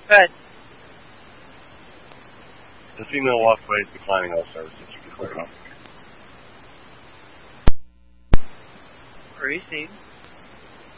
Good. The female walkway is declining all services. You can clear it off. Received.